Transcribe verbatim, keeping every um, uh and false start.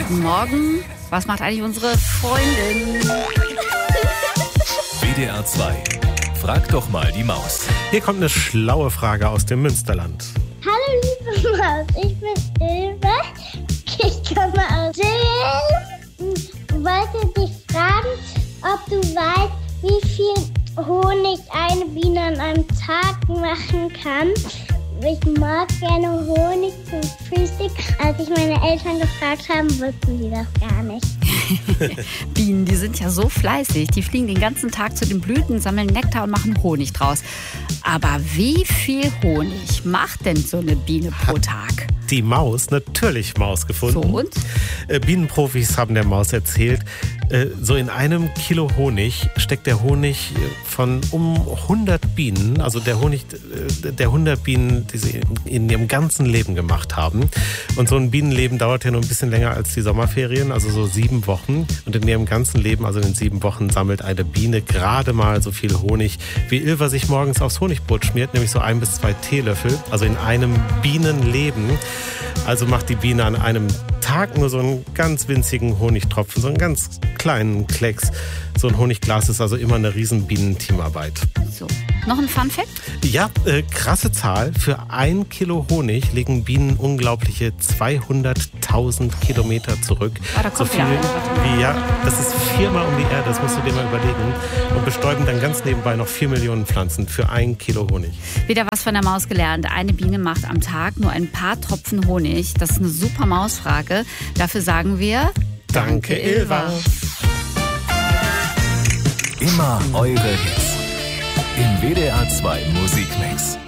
Guten Morgen. Was macht eigentlich unsere Freundin? W D R zwei. Frag doch mal die Maus. Hier kommt eine schlaue Frage aus dem Münsterland. Hallo liebe Maus, ich bin Ilva. Ich komme aus Syrien und wollte dich fragen, ob du weißt, wie viel Honig eine Biene an einem Tag machen kann. Ich mag gerne Honig zum Frühstück. Als ich meine Eltern gefragt habe, wussten sie das gar nicht. Bienen, die sind ja so fleißig. Die fliegen den ganzen Tag zu den Blüten, sammeln Nektar und machen Honig draus. Aber wie viel Honig macht denn so eine Biene pro Tag? Die Maus, natürlich Maus gefunden. So und? Äh, Bienenprofis haben der Maus erzählt, äh, so in einem Kilo Honig steckt der Honig von um hundert Bienen, also der Honig äh, der hundert Bienen, die sie in ihrem ganzen Leben gemacht haben. Und so ein Bienenleben dauert ja nur ein bisschen länger als die Sommerferien, also so sieben Wochen. Und in ihrem ganzen Leben, also in den sieben Wochen, sammelt eine Biene gerade mal so viel Honig, wie Ilva sich morgens aufs Honigbrot schmiert, nämlich so ein bis zwei Teelöffel, also in einem Bienenleben. Also macht die Biene an einem Tag nur so einen ganz winzigen Honigtropfen, so einen ganz kleinen Klecks. So ein Honigglas ist also immer eine riesen Bienenteamarbeit. So, noch ein Funfact? Ja, äh, krasse Zahl. Für ein Kilo Honig legen Bienen unglaubliche zweihunderttausend Kilometer zurück. Ah, da kommt so viel wieder. wie, ja, das ist viermal um die Erde, das musst du dir mal überlegen. Und bestäuben dann ganz nebenbei noch vier Millionen Pflanzen für ein Kilo Honig. Wieder was von der Maus gelernt. Eine Biene macht am Tag nur ein paar Tropfen Honig. Das ist eine super Mausfrage. Dafür sagen wir... Danke, Ilva. Immer eure Hits. Im W D R zwei Musikmix.